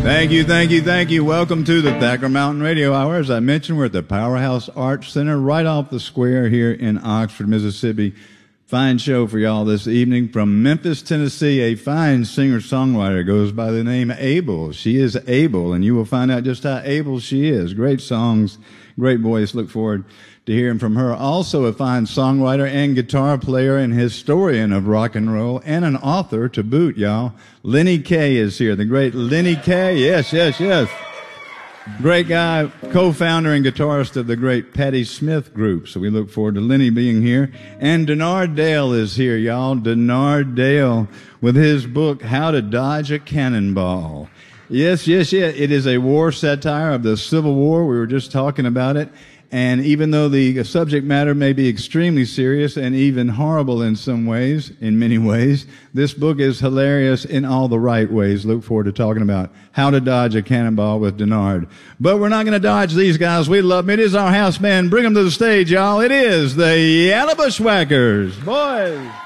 Thank you, thank you, thank you. Welcome to the Thacker Mountain Radio Hour. As I mentioned, we're at the Powerhouse Arts Center right off the square here in Oxford, Mississippi. Fine show for y'all this evening. From Memphis, Tennessee, a fine singer-songwriter goes by the name Abel. She is able, and you will find out just how able she is. Great songs, great voice. Look forward to hearing from her. Also a fine songwriter and guitar player and historian of rock and roll and an author to boot, y'all. Lenny Kaye is here. The great Lenny Kaye. Yes, yes, yes. Great guy, co-founder and guitarist of the great Patti Smith group. So we look forward to Lenny being here. And Denard Dale is here, y'all. Denard Dale with his book, How to Dodge a Cannonball. Yes, yes, yes. It is a war satire of the Civil War. We were just talking about it. And even though the subject matter may be extremely serious and even horrible in some ways, in many ways, this book is hilarious in all the right ways. Look forward to talking about How to Dodge a Cannonball with Denard. But we're not going to dodge these guys. We love them. It is our house band. Bring them to the stage, y'all. It is the Yellow Bushwhackers. Boys.